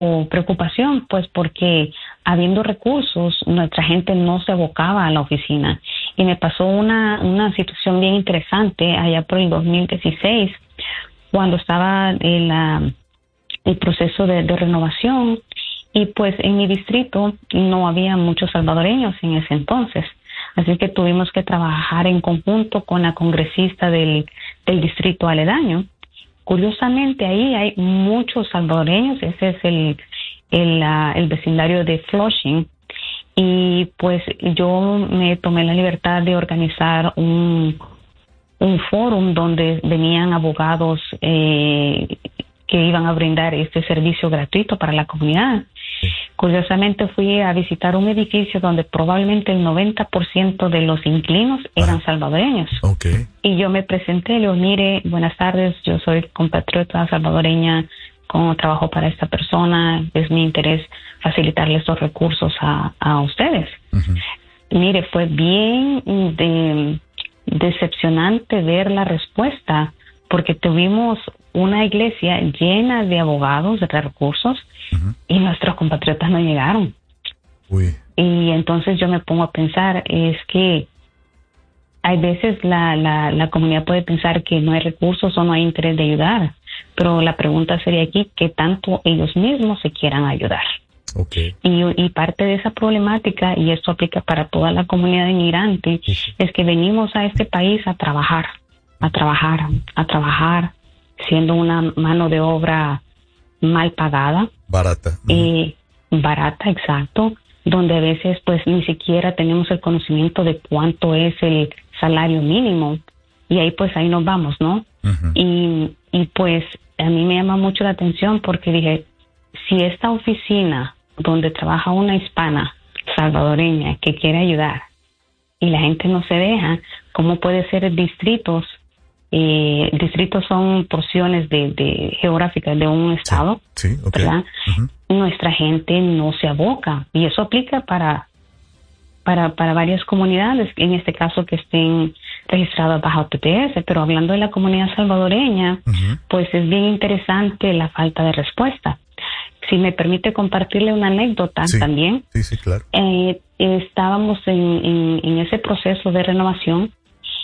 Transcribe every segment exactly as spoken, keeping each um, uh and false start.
o preocupación, pues porque habiendo recursos, nuestra gente no se abocaba a la oficina. Y me pasó una, una situación bien interesante allá por el dos mil dieciséis, cuando estaba en la, el proceso de, de renovación, y pues en mi distrito no había muchos salvadoreños en ese entonces. Así que tuvimos que trabajar en conjunto con la congresista del, del distrito aledaño. Curiosamente, ahí hay muchos salvadoreños. Ese es el, el, uh, el vecindario de Flushing. Y pues yo me tomé la libertad de organizar un, un fórum donde venían abogados eh, que iban a brindar este servicio gratuito para la comunidad. Curiosamente fui a visitar un edificio donde probablemente el noventa por ciento de los inquilinos eran ah, salvadoreños. Okay. Y yo me presenté, le digo, mire, buenas tardes, yo soy compatriota salvadoreña, con trabajo para esta persona, es mi interés facilitarle estos recursos a, a ustedes. Uh-huh. Mire, fue bien de, decepcionante ver la respuesta, porque tuvimos una iglesia llena de abogados de recursos, uh-huh, y nuestros compatriotas no llegaron. Uy. Y entonces yo me pongo a pensar, es que hay veces la, la, la comunidad puede pensar que no hay recursos o no hay interés de ayudar, pero la pregunta sería aquí, ¿qué tanto ellos mismos se quieran ayudar? Okay. Y, y parte de esa problemática, y esto aplica para toda la comunidad inmigrante, sí, es que venimos a este país a trabajar, a trabajar, a trabajar, siendo una mano de obra mal pagada. Barata. Eh, barata, exacto, donde a veces pues ni siquiera tenemos el conocimiento de cuánto es el salario mínimo, y ahí pues ahí nos vamos, ¿no? Uh-huh. Y, y pues a mí me llama mucho la atención porque dije, si esta oficina donde trabaja una hispana salvadoreña que quiere ayudar y la gente no se deja, ¿cómo puede ser distritos? Eh, distritos son porciones de, de geográficas de un estado, sí, sí, okay, ¿verdad? Uh-huh. Nuestra gente no se aboca, y eso aplica para para para varias comunidades, en este caso que estén registradas bajo T P S, pero hablando de la comunidad salvadoreña, uh-huh, pues es bien interesante la falta de respuesta. Si me permite compartirle una anécdota, sí, también. Sí, sí, claro. Eh, estábamos en, en, en ese proceso de renovación,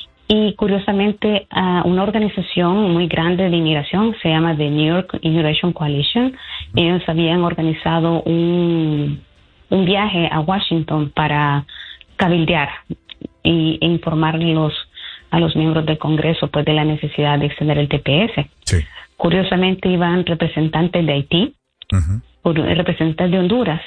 y curiosamente uh, una organización muy grande de inmigración, se llama The New York Immigration Coalition, uh-huh, ellos habían organizado un, un viaje a Washington para cabildear y, e informarle los, a los miembros del Congreso pues de la necesidad de extender el T P S. Sí. Curiosamente iban representantes de Haití, uh-huh, representantes de Honduras,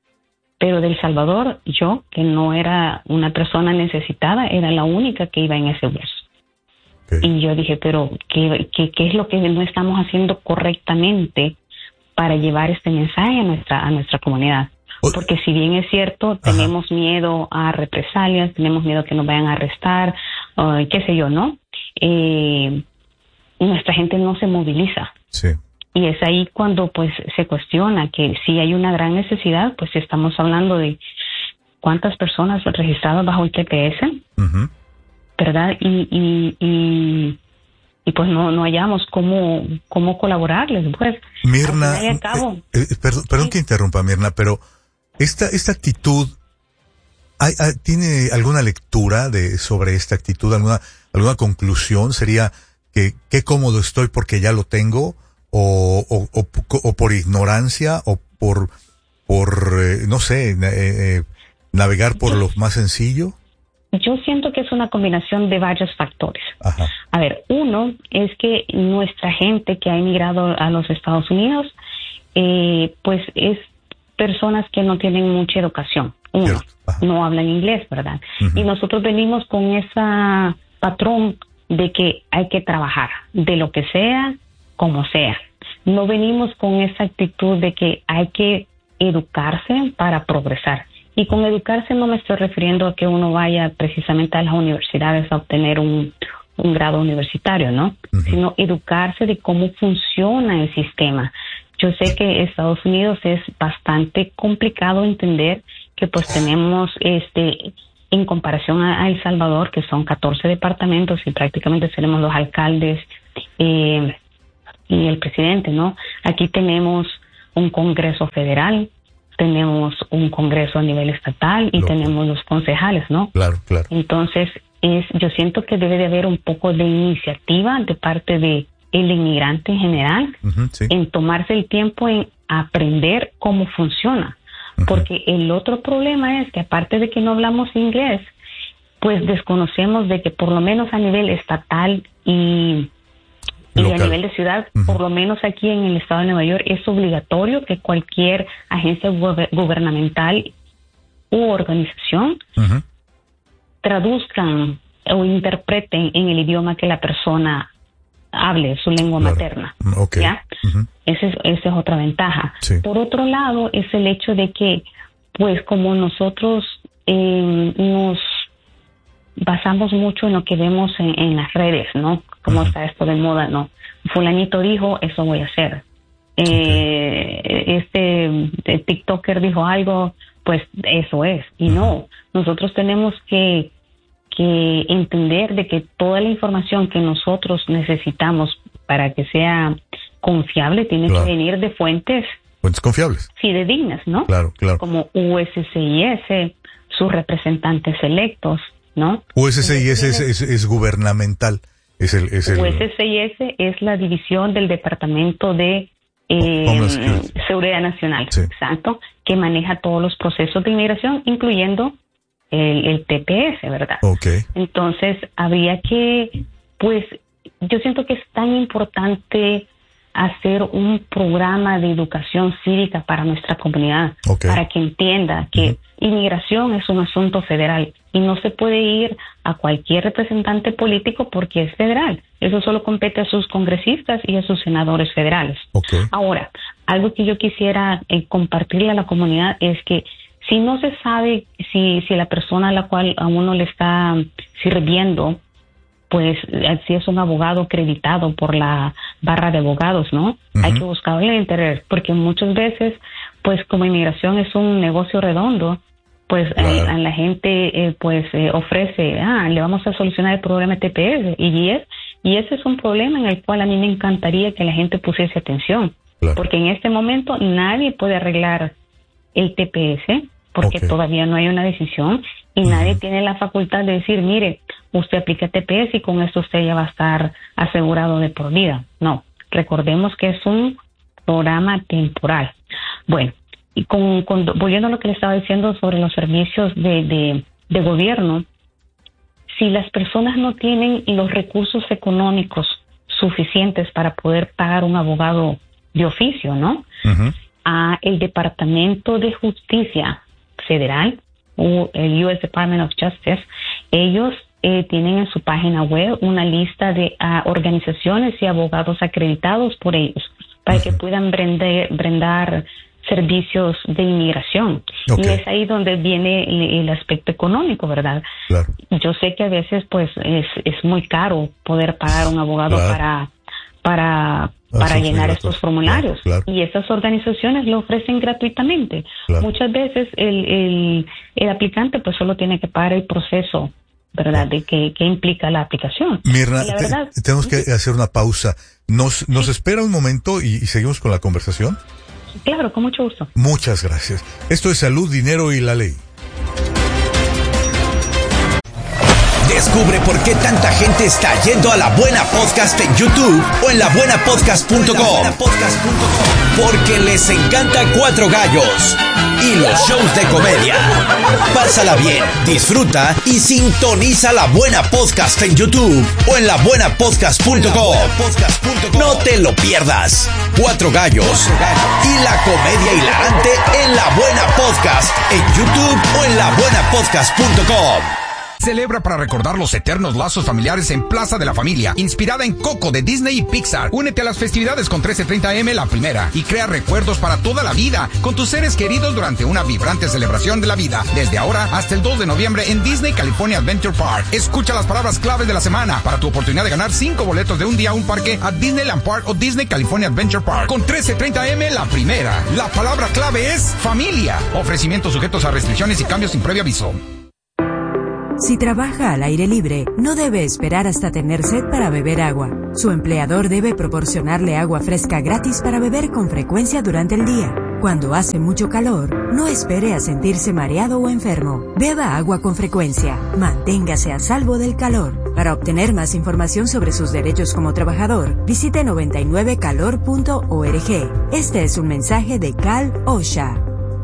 pero de El Salvador, yo, que no era una persona necesitada, era la única que iba en ese bus. Okay. Y yo dije, pero ¿qué, qué, qué es lo que no estamos haciendo correctamente para llevar este mensaje a nuestra, a nuestra comunidad? Porque si bien es cierto, tenemos Ajá. miedo a represalias, tenemos miedo que nos vayan a arrestar, uh, qué sé yo, ¿no? Eh, nuestra gente no se moviliza. Sí. Y es ahí cuando pues se cuestiona que si hay una gran necesidad, pues estamos hablando de cuántas personas registradas bajo el T P S, uh-huh, ¿verdad? Y, y, y, y pues no, no hallamos cómo, cómo colaborarles, pues. Mirna, al cabo, eh, eh, perdón, perdón ¿sí? que interrumpa, Mirna, pero esta, esta actitud, ¿hay, hay, ¿tiene alguna lectura de sobre esta actitud? ¿Alguna, alguna conclusión? ¿Sería que qué cómodo estoy porque ya lo tengo? O, o, o, o por ignorancia, o por, por eh, no sé, eh, eh, navegar por yo, lo más sencillo. Yo siento que es una combinación de varios factores. Ajá. A ver, uno es que nuestra gente que ha emigrado a los Estados Unidos, eh, pues es personas que no tienen mucha educación. Uno, no hablan inglés, ¿verdad? Uh-huh. Y nosotros venimos con ese patrón de que hay que trabajar, de lo que sea, como sea. No venimos con esa actitud de que hay que educarse para progresar. Y con educarse no me estoy refiriendo a que uno vaya precisamente a las universidades a obtener un, un grado universitario, ¿no? Uh-huh. Sino educarse de cómo funciona el sistema. Yo sé que Estados Unidos es bastante complicado entender que pues tenemos este en comparación a, a El Salvador, que son catorce departamentos y prácticamente tenemos los alcaldes eh, y el presidente, ¿no? Aquí tenemos un Congreso federal, tenemos un Congreso a nivel estatal y Loco. tenemos los concejales, ¿no? Claro, claro. Entonces, es, yo siento que debe de haber un poco de iniciativa de parte de el inmigrante en general, Uh-huh, sí. en tomarse el tiempo en aprender cómo funciona. Uh-huh. Porque el otro problema es que aparte de que no hablamos inglés, pues desconocemos de que por lo menos a nivel estatal y, y a nivel de ciudad, Uh-huh. por lo menos aquí en el estado de Nueva York, es obligatorio que cualquier agencia gu- gubernamental u organización Uh-huh. traduzcan o interpreten en el idioma que la persona hable, su lengua Claro. materna. Ok. ¿Ya? Uh-huh. Esa es, esa es otra ventaja. Sí. Por otro lado, es el hecho de que, pues como nosotros eh, nos basamos mucho en lo que vemos en, en las redes, ¿no? Como Uh-huh. está esto de moda, ¿no? Fulanito dijo, eso voy a hacer. Eh, Este eh, TikToker dijo algo, pues eso es. Y Uh-huh. no, nosotros tenemos que, que entender de que toda la información que nosotros necesitamos para que sea confiable tiene Claro. que venir de fuentes Fuentes confiables. fidedignas, ¿no? Claro, claro. Como U S C I S, sus representantes electos, ¿no? U S C I S es, es, es gubernamental. Es el, es el U S C I S es la división del Departamento de eh, Homeland Security. Seguridad Nacional, Sí. exacto, que maneja todos los procesos de inmigración, incluyendo el, el T P S, ¿verdad? Ok. Entonces, habría que, pues, yo siento que es tan importante hacer un programa de educación cívica para nuestra comunidad, Ok. para que entienda que Ujú. inmigración es un asunto federal y no se puede ir a cualquier representante político porque es federal. Eso solo compete a sus congresistas y a sus senadores federales. Ok. Ahora, algo que yo quisiera eh, compartirle a la comunidad es que si no se sabe si, si la persona a la cual a uno le está sirviendo, pues eh, si es un abogado acreditado por la barra de abogados, ¿no? Ujú. Hay que buscarle el interés, porque muchas veces, pues como inmigración es un negocio redondo, pues Claro. a, a la gente eh, pues eh, ofrece, ah, le vamos a solucionar el problema de T P S, y, es, y ese es un problema en el cual a mí me encantaría que la gente pusiese atención, Claro. porque en este momento nadie puede arreglar el T P S, porque Ok. todavía no hay una decisión y Ujú. nadie tiene la facultad de decir, mire, usted aplica T P S y con esto usted ya va a estar asegurado de por vida. No, recordemos que es un programa temporal. Bueno, y con, con, volviendo a lo que le estaba diciendo sobre los servicios de, de, de gobierno, si las personas no tienen los recursos económicos suficientes para poder pagar un abogado de oficio, ¿no? Ujú. A el Departamento de Justicia Federal o el U S Department of Justice, ellos eh, tienen en su página web una lista de uh, organizaciones y abogados acreditados por ellos para Uh-huh. que puedan brindar, brindar servicios de inmigración. Okay. Y es ahí donde viene el, el aspecto económico, ¿verdad? Claro. Yo sé que a veces pues es, es muy caro poder pagar un abogado Claro. para para para Asuntos llenar migratorios. estos formularios. Claro, claro. Y esas organizaciones lo ofrecen gratuitamente. Claro. Muchas veces el, el, el aplicante pues solo tiene que pagar el proceso, ¿verdad? De que, que implica la aplicación. Mirna, Y la te- verdad, tenemos que hacer una pausa. ¿Nos, nos espera un momento y, y seguimos con la conversación? claro, con mucho gusto. Muchas gracias. Esto es Salud, Dinero y la Ley. Descubre por qué tanta gente está yendo a La Buena Podcast en YouTube o en la buena podcast punto com. Porque les encanta Cuatro Gallos y los shows de comedia. Pásala bien, disfruta y sintoniza La Buena Podcast en YouTube o en la buena podcast punto com. No te lo pierdas. Cuatro Gallos y la comedia hilarante en La Buena Podcast en YouTube o en la buena podcast punto com. Celebra para recordar los eternos lazos familiares en Plaza de la Familia, inspirada en Coco de Disney y Pixar. Únete a las festividades con trece treinta eme la primera y crea recuerdos para toda la vida con tus seres queridos durante una vibrante celebración de la vida. Desde ahora hasta el dos de noviembre en Disney California Adventure Park. Escucha las palabras claves de la semana para tu oportunidad de ganar cinco boletos de un día a un parque a Disneyland Park o Disney California Adventure Park. Con trece treinta eme la primera. La palabra clave es familia. Ofrecimientos sujetos a restricciones y cambios sin previo aviso. Si trabaja al aire libre, no debe esperar hasta tener sed para beber agua. Su empleador debe proporcionarle agua fresca gratis para beber con frecuencia durante el día. Cuando hace mucho calor, no espere a sentirse mareado o enfermo. Beba agua con frecuencia. Manténgase a salvo del calor. Para obtener más información sobre sus derechos como trabajador, visite noventa y nueve calor punto org. Este es un mensaje de Cal OSHA.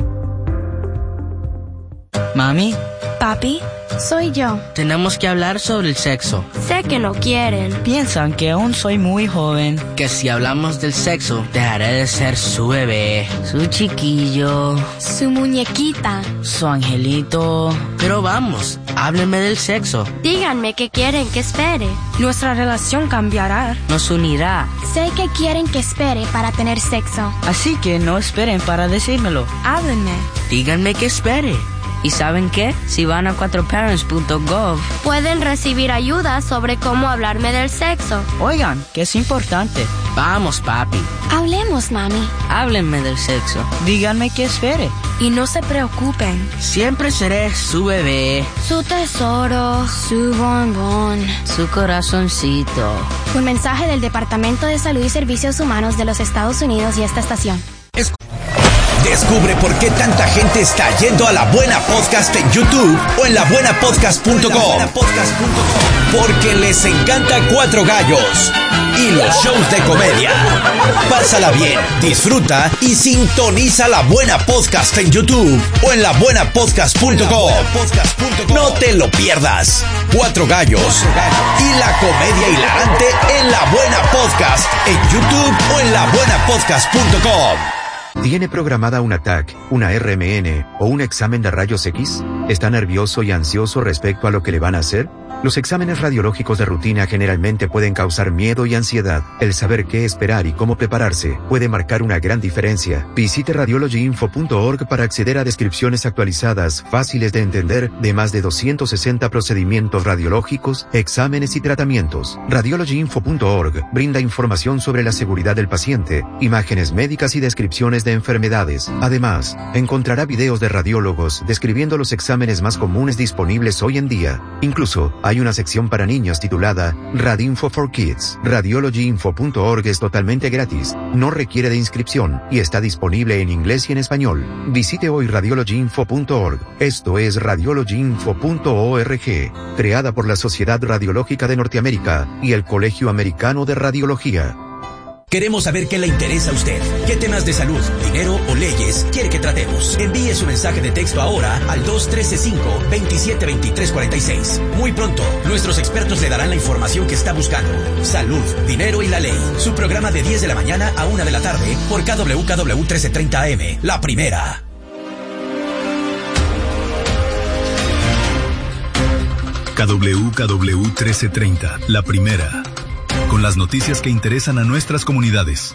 Mami. Papi, soy yo. Tenemos que hablar sobre el sexo. Sé que no quieren. Piensan que aún soy muy joven. Que si hablamos del sexo, dejaré de ser su bebé, su chiquillo, su muñequita, su angelito. Pero vamos, háblenme del sexo. Díganme qué quieren que espere. Nuestra relación cambiará. Nos unirá. Sé que quieren que espere para tener sexo. Así que no esperen para decírmelo. Háblenme. Díganme que espere. ¿Y saben qué? Si van a cuatro parents punto gov, pueden recibir ayuda sobre cómo hablarme del sexo. Oigan, que es importante. Vamos, papi. Hablemos, mami. Háblenme del sexo. Díganme que espere. Y no se preocupen. Siempre seré su bebé, su tesoro, su bombón, su corazoncito. Un mensaje del Departamento de Salud y Servicios Humanos de los Estados Unidos y esta estación. Es... Descubre por qué tanta gente está yendo a La Buena Podcast en YouTube o en la buena podcast punto com. Porque les encanta Cuatro Gallos y los shows de comedia. Pásala bien, disfruta y sintoniza La Buena Podcast en YouTube o en la buena podcast punto com. No te lo pierdas. Cuatro Gallos y la comedia hilarante en La Buena Podcast en YouTube o en la buena podcast punto com. ¿Tiene programada una T A C, una R M N o un examen de rayos X? ¿Está nervioso y ansioso respecto a lo que le van a hacer? Los exámenes radiológicos de rutina generalmente pueden causar miedo y ansiedad. El saber qué esperar y cómo prepararse puede marcar una gran diferencia. Visite radiology info punto org para acceder a descripciones actualizadas, fáciles de entender, de más de doscientos sesenta procedimientos radiológicos, exámenes y tratamientos. radiology info punto org brinda información sobre la seguridad del paciente, imágenes médicas y descripciones de enfermedades. Además, encontrará videos de radiólogos describiendo los exámenes más comunes disponibles hoy en día. Incluso, hay una sección para niños titulada Radinfo for Kids. radiology info punto org es totalmente gratis, no requiere de inscripción y está disponible en inglés y en español. Visite hoy radiology info punto org. Esto es radiology info punto org, creada por la Sociedad Radiológica de Norteamérica y el Colegio Americano de Radiología. Queremos saber qué le interesa a usted. ¿Qué temas de salud, dinero o leyes quiere que tratemos? Envíe su mensaje de texto ahora al dos uno tres cinco, veintisiete veintitrés cuarenta y seis. Muy pronto, nuestros expertos le darán la información que está buscando. Salud, dinero y la ley. Su programa de diez de la mañana a una de la tarde por K W K W trece treinta A M. La primera. K W K W trece treinta, la primera. Con las noticias que interesan a nuestras comunidades.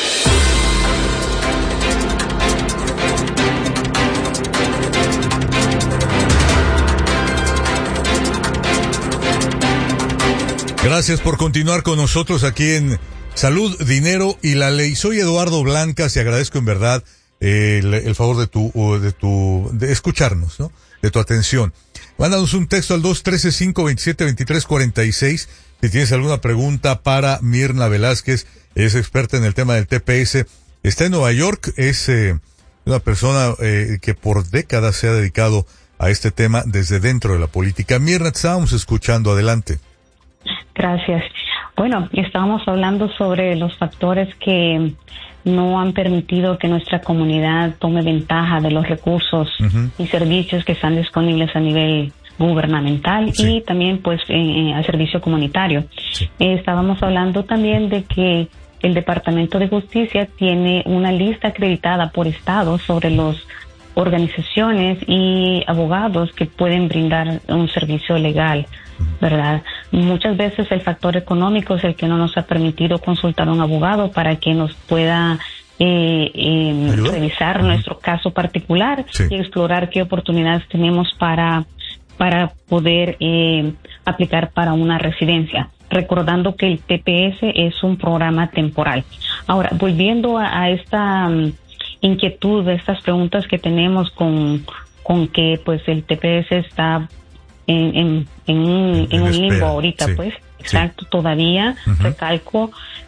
Gracias por continuar con nosotros aquí en Salud, Dinero y la Ley. Soy Eduardo Blancas y agradezco en verdad eh, el, el favor de tu, de tu, de escucharnos, ¿no? De tu atención. Mándanos un texto al dos uno tres cinco, veintisiete veintitrés cuarenta y seis. Si tienes alguna pregunta para Mirna Velázquez, es experta en el tema del T P S. Está en Nueva York, es eh, una persona eh, que por décadas se ha dedicado a este tema desde dentro de la política. Mirna, te estábamos escuchando, adelante. Gracias. Bueno, estábamos hablando sobre los factores que no han permitido que nuestra comunidad tome ventaja de los recursos uh-huh. y servicios que están disponibles a nivel gubernamental sí. y también pues eh, al servicio comunitario. Sí. Eh, estábamos hablando también de que el Departamento de Justicia tiene una lista acreditada por estado sobre las organizaciones y abogados que pueden brindar un servicio legal, ¿verdad? Muchas veces el factor económico es el que no nos ha permitido consultar a un abogado para que nos pueda eh, eh, revisar uh-huh. nuestro caso particular sí. y explorar qué oportunidades tenemos para para poder eh, aplicar para una residencia, recordando que el T P S es un programa temporal. Ahora, volviendo a, a esta um, inquietud, de estas preguntas que tenemos con, con que pues el T P S está en, en, en un, en en un limbo ahorita, sí, pues, exacto, sí. Todavía, uh-huh. recalco,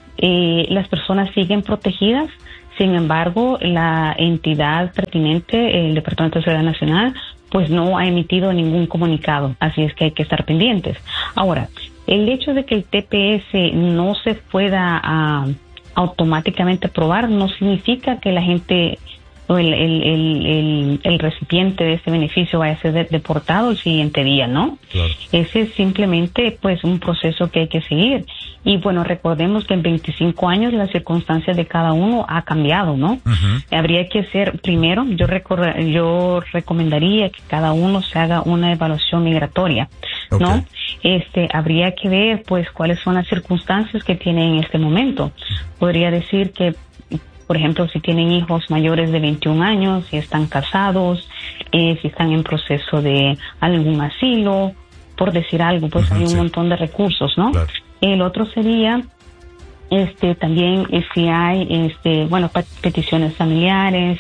eh, las personas siguen protegidas. Sin embargo, la entidad pertinente, el Departamento de Seguridad Nacional, pues no ha emitido ningún comunicado, así es que hay que estar pendientes. Ahora, el hecho de que el T P S no se pueda uh, automáticamente aprobar no significa que la gente o el, el, el, el, el recipiente de ese beneficio vaya a ser de, deportado el siguiente día, ¿no? Claro. Ese es simplemente pues un proceso que hay que seguir. Y bueno, recordemos que en veinticinco años las circunstancias de cada uno ha cambiado, ¿no? Uh-huh. Habría que hacer, primero, yo, recor- yo recomendaría que cada uno se haga una evaluación migratoria, ¿no? Okay. Este, habría que ver pues cuáles son las circunstancias que tiene en este momento. Podría decir que, por ejemplo, si tienen hijos mayores de veintiún años, si están casados, eh, si están en proceso de algún asilo, por decir algo, pues uh-huh, hay un sí. montón de recursos, ¿no? Claro. El otro sería, este, también eh, si hay, este, bueno, peticiones familiares,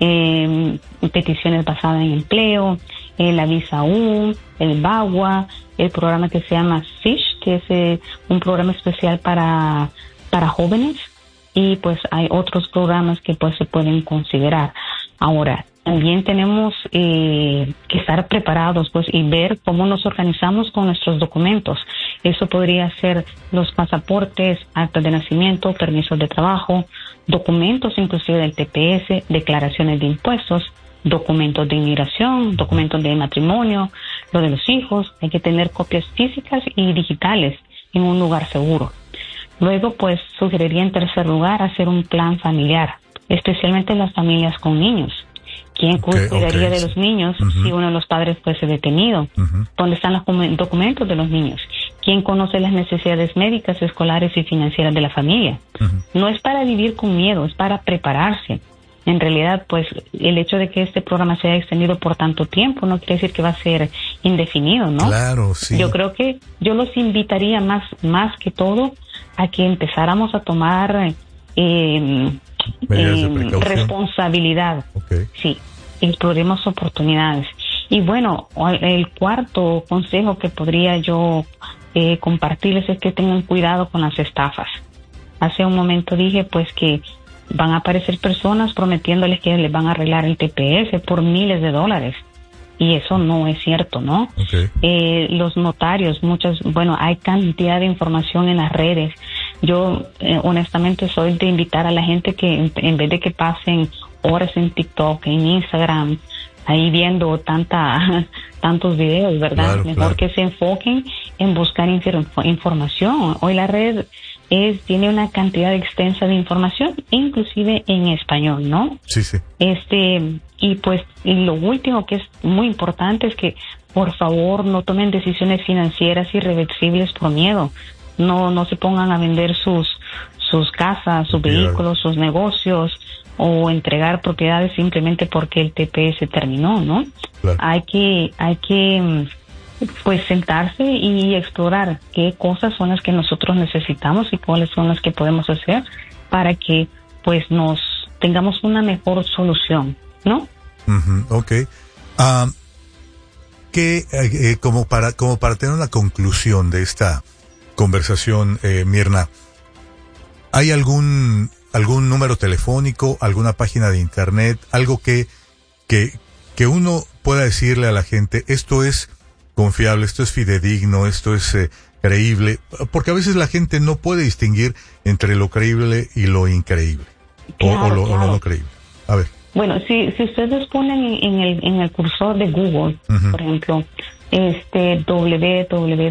eh, peticiones basadas en empleo, eh, la visa U, el BAGUA, el programa que se llama FISH, que es eh, un programa especial para, para jóvenes. Y pues hay otros programas que pues se pueden considerar. Ahora, también tenemos eh, que estar preparados pues y ver cómo nos organizamos con nuestros documentos. Eso podría ser los pasaportes, actas de nacimiento, permisos de trabajo, documentos inclusive del T P S, declaraciones de impuestos, documentos de inmigración, documentos de matrimonio, lo de los hijos. Hay que tener copias físicas y digitales en un lugar seguro. Luego, pues, sugeriría en tercer lugar hacer un plan familiar, especialmente las familias con niños. ¿Quién okay, cuidaría okay. de los niños uh-huh. si uno de los padres fuese detenido? Uh-huh. ¿Dónde están los documentos de los niños? ¿Quién conoce las necesidades médicas, escolares y financieras de la familia? Uh-huh. No es para vivir con miedo, es para prepararse. En realidad, pues, el hecho de que este programa se haya extendido por tanto tiempo no quiere decir que va a ser indefinido, ¿no? Claro, sí. Yo creo que yo los invitaría más, más que todo a que empezáramos a tomar eh, eh, responsabilidad. Okay. Sí, exploremos oportunidades. Y bueno, el cuarto consejo que podría yo eh, compartirles es que tengan cuidado con las estafas. Hace un momento dije, pues, que van a aparecer personas prometiéndoles que les van a arreglar el T P S por miles de dólares. Y eso no es cierto, ¿no? Okay. Eh, los notarios, muchas, bueno, hay cantidad de información en las redes. Yo, eh, honestamente, soy de invitar a la gente que en, en vez de que pasen horas en TikTok, en Instagram, ahí viendo tanta tantos videos, ¿verdad? Claro, Mejor claro. que se enfoquen en buscar inf- información. Hoy la red es tiene una cantidad extensa de información, inclusive en español, ¿no? Sí, sí. Este, y pues y lo último que es muy importante es que, por favor, no tomen decisiones financieras irreversibles por miedo. No no se pongan a vender sus sus casas, sus claro. vehículos, sus negocios, o entregar propiedades simplemente porque el T P S terminó, ¿no? Claro. Hay que hay que pues sentarse y explorar qué cosas son las que nosotros necesitamos y cuáles son las que podemos hacer para que pues nos tengamos una mejor solución, ¿no? Uh-huh, okay. Um, que eh, como para como para tener una conclusión de esta conversación, eh, Mirna, ¿hay algún algún número telefónico, alguna página de internet, algo que que que uno pueda decirle a la gente, esto es confiable, esto es fidedigno, esto es eh, creíble? Porque a veces la gente no puede distinguir entre lo creíble y lo increíble, claro, o, o, lo, claro. o lo no creíble. A ver. Bueno, si si ustedes ponen en el en el cursor de Google, uh-huh. por ejemplo, este w w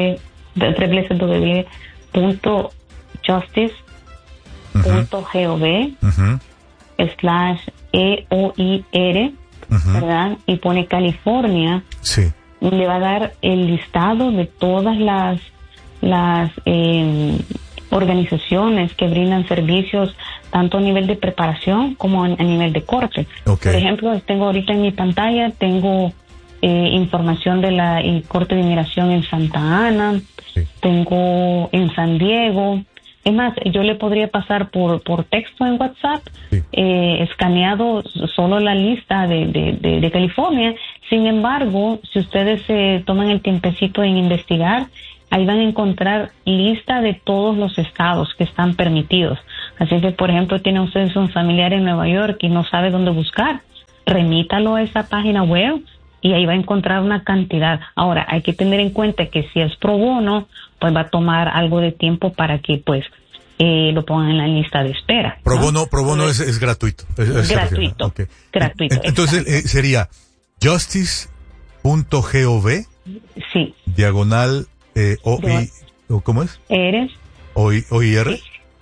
w punto justice punto gov uh-huh. slash e o i r, uh-huh. ¿verdad? Y pone California. Sí. Le va a dar el listado de todas las las eh, organizaciones que brindan servicios tanto a nivel de preparación como a, a nivel de corte. Okay. Por ejemplo, tengo ahorita en mi pantalla, tengo eh, información de la eh, Corte de Inmigración en Santa Ana, sí. tengo en San Diego. Es más, yo le podría pasar por por texto en WhatsApp, sí. eh, escaneado solo la lista de, de, de, de California, Sin embargo, si ustedes se eh, toman el tiempecito en investigar, ahí van a encontrar lista de todos los estados que están permitidos. Así que, por ejemplo, tienen ustedes un familiar en Nueva York y no sabe dónde buscar, remítalo a esa página web y ahí va a encontrar una cantidad. Ahora, hay que tener en cuenta que si es pro bono, pues va a tomar algo de tiempo para que, pues, eh, lo pongan en la lista de espera. Pro ¿no? bono, pro bono es, es gratuito. Es, es gratuito. Okay. Gratuito. Entonces, eh, sería justice punto gov, sí. diagonal, eh, o, i, o, ¿cómo es? Eres. O, i, o, i, r.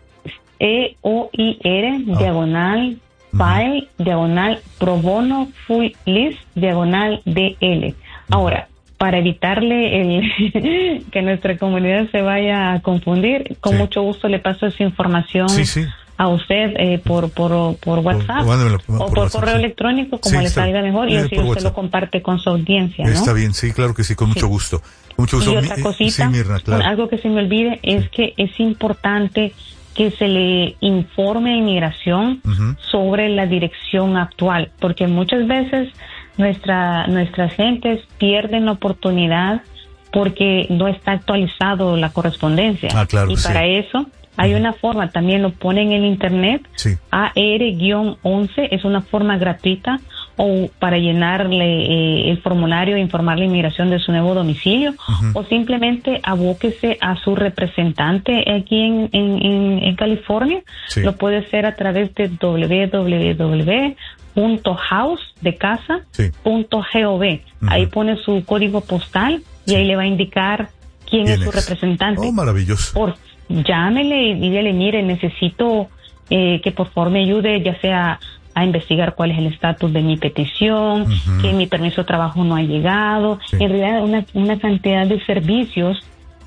E, O, I, R, oh. diagonal, file, uh-huh. diagonal, pro bono, full list, diagonal, D L. Ahora, para evitarle el que nuestra comunidad se vaya a confundir, con sí. mucho gusto le paso esa información sí, sí. a usted eh, por, por, por WhatsApp o, por, por, por WhatsApp, correo sí. electrónico, como sí, le salga mejor, y eh, así usted WhatsApp. Lo comparte con su audiencia, ¿no? Está bien, sí, claro que sí, con mucho sí. gusto. Mucho gusto. Y otra cosita, sí, Mirna, claro. algo que se me olvide, es sí. que es importante que se le informe a Inmigración uh-huh. sobre la dirección actual, porque muchas veces nuestra nuestras gentes pierden la oportunidad porque no está actualizado la correspondencia. Ah, claro, y sí. para eso hay uh-huh. una forma, también lo ponen en internet, sí. A R once, es una forma gratuita, o para llenarle eh, el formulario e informar la inmigración de su nuevo domicilio, uh-huh. o simplemente abóquese a su representante aquí en, en, en, en California. Sí. Lo puede hacer a través de doble u doble u doble u punto house de casa punto gov. Sí. Uh-huh. Ahí pone su código postal y sí. ahí le va a indicar quién, ¿Quién es su es? representante. Oh, maravilloso. Por, llámele y dígale, mire, necesito eh, que por favor me ayude, ya sea a investigar cuál es el estatus de mi petición, uh-huh. que mi permiso de trabajo no ha llegado, sí. en realidad una, una cantidad de servicios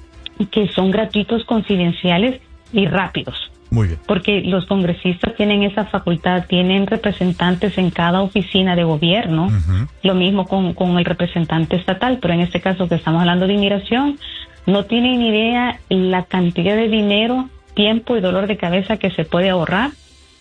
que son gratuitos, confidenciales y rápidos. Muy bien. Porque los congresistas tienen esa facultad, tienen representantes en cada oficina de gobierno, uh-huh. lo mismo con, con el representante estatal, pero en este caso que estamos hablando de inmigración, no tienen ni idea la cantidad de dinero, tiempo y dolor de cabeza que se puede ahorrar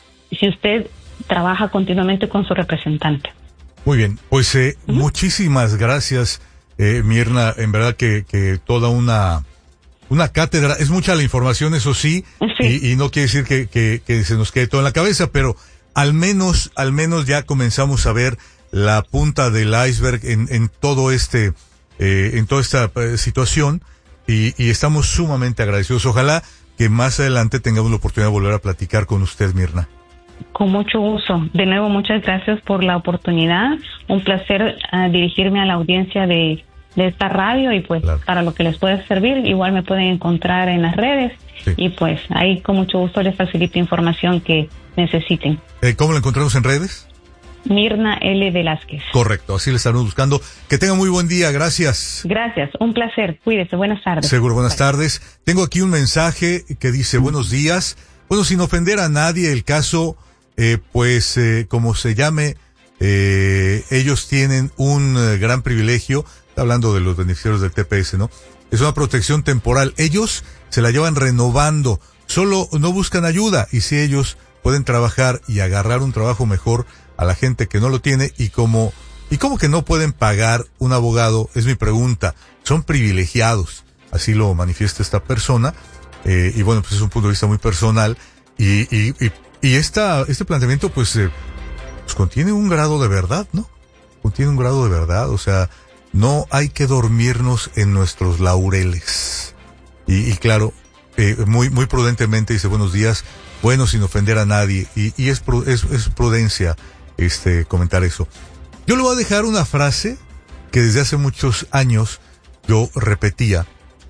si usted trabaja continuamente con su representante. Muy bien, pues eh, uh-huh. muchísimas gracias, eh, Mirna, en verdad que, que toda una una cátedra, es mucha la información, eso sí, sí. Y, y no quiere decir que, que, que se nos quede todo en la cabeza, pero al menos, al menos ya comenzamos a ver la punta del iceberg en, en todo este, eh, en toda esta eh, situación, y, y estamos sumamente agradecidos. Ojalá que más adelante tengamos la oportunidad de volver a platicar con usted, Mirna. Con mucho gusto. De nuevo, muchas gracias por la oportunidad. Un placer uh, dirigirme a la audiencia de, de esta radio y pues claro. para lo que les pueda servir, igual me pueden encontrar en las redes sí. y pues ahí con mucho gusto les facilito información que necesiten. Eh, ¿Cómo la encontramos en redes? Mirna L. Velázquez. Correcto, así le estamos buscando. Que tenga muy buen día, gracias. Gracias, un placer. Cuídese, buenas tardes. Seguro, buenas Bye. tardes. Tengo aquí un mensaje que dice, buenos días. Bueno, sin ofender a nadie, el caso... Eh, pues eh, como se llame, eh, ellos tienen un eh, gran privilegio, está hablando de los beneficiarios del T P S, ¿no? Es una protección temporal, ellos se la llevan renovando, solo no buscan ayuda, y si ellos pueden trabajar y agarrar un trabajo mejor a la gente que no lo tiene, y como, y como que no pueden pagar un abogado, es mi pregunta, son privilegiados, así lo manifiesta esta persona, eh, y bueno, pues es un punto de vista muy personal, y, y, y Y esta, este planteamiento, pues, eh, pues, contiene un grado de verdad, ¿no? Contiene un grado de verdad, o sea, no hay que dormirnos en nuestros laureles. Y, y claro, eh, muy, muy prudentemente dice, buenos días, bueno, sin ofender a nadie, y, y es, es, es prudencia, este, comentar eso. Yo le voy a dejar una frase que desde hace muchos años yo repetía,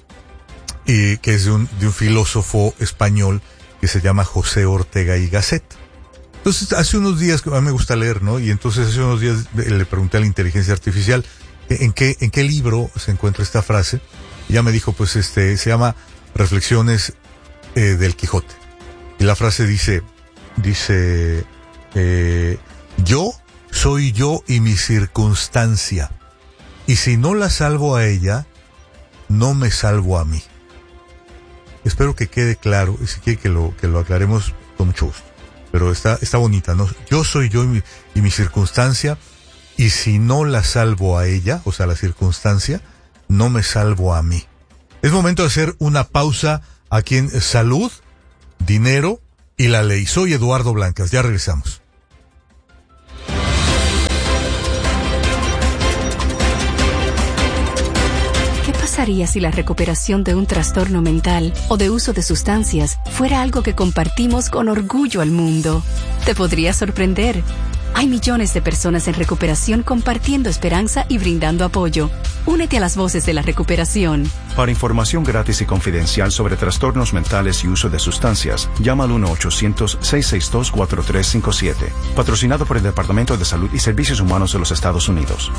y que es de un, de un filósofo español, que se llama José Ortega y Gasset. Entonces, hace unos días, a mí me gusta leer, ¿no? Y entonces hace unos días le pregunté a la inteligencia artificial en qué, en qué libro se encuentra esta frase. Y ya me dijo, pues este, se llama Reflexiones eh, del Quijote. Y la frase dice, dice, eh, yo soy yo y mi circunstancia. Y si no la salvo a ella, no me salvo a mí. Espero que quede claro, y si quiere que lo, que lo aclaremos con mucho gusto. Pero está, está bonita, ¿no? Yo soy yo y mi, y mi circunstancia, y si no la salvo a ella, o sea, la circunstancia, no me salvo a mí. Es momento de hacer una pausa aquí en Salud, Dinero y la Ley. Soy Eduardo Blancas, ya regresamos. ¿Qué pasaría si la recuperación de un trastorno mental o de uso de sustancias fuera algo que compartimos con orgullo al mundo? Te podría sorprender. Hay millones de personas en recuperación compartiendo esperanza y brindando apoyo. Únete a las voces de la recuperación. Para información gratis y confidencial sobre trastornos mentales y uso de sustancias, llama al uno ochocientos, seiscientos sesenta y dos, cuatro tres cinco siete. Patrocinado por el Departamento de Salud y Servicios Humanos de los Estados Unidos.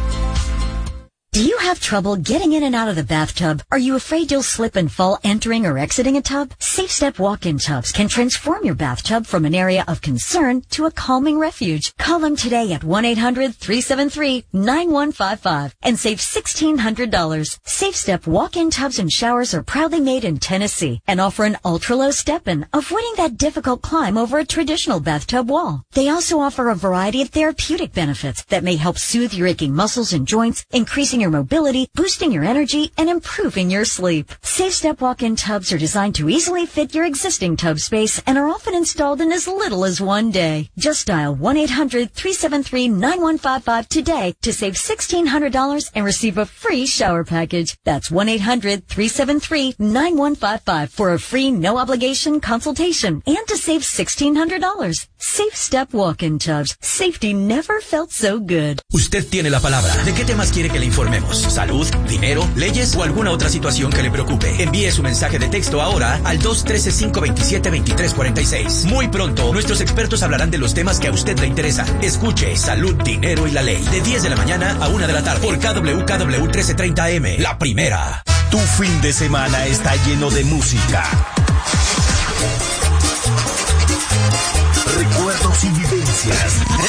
Do you have trouble getting in and out of the bathtub? Are you afraid you'll slip and fall entering or exiting a tub? Safe Step walk-in tubs can transform your bathtub from an area of concern to a calming refuge. Call them today at one eight hundred, three seven three, nine one five five and save sixteen hundred dollars. Safe Step walk-in tubs and showers are proudly made in Tennessee and offer an ultra-low step-in, avoiding that difficult climb over a traditional bathtub wall. They also offer a variety of therapeutic benefits that may help soothe your aching muscles and joints, increasing your mobility, boosting your energy, and improving your sleep. Safe Step walk-in tubs are designed to easily fit your existing tub space and are often installed in as little as one day. Just dial one eight hundred, three seven three, nine one five five today to save sixteen hundred dollars and receive a free shower package. That's one eight hundred, three seven three, nine one five five for a free no-obligation consultation and to save sixteen hundred dollars. Safe Step walk-in tubs. Safety never felt so good. Usted tiene la palabra. ¿De qué temas quiere que le informemos? ¿Salud, dinero, leyes o alguna otra situación que le preocupe? Envíe su mensaje de texto ahora al dos uno tres, cinco dos siete, dos tres cuatro seis. Muy pronto, nuestros expertos hablarán de los temas que a usted le interesan. Escuche Salud, Dinero y la Ley de diez de la mañana a una de la tarde por K W K W trece treinta A M. La primera. Tu fin de semana está lleno de música, recuerdos y vivencias.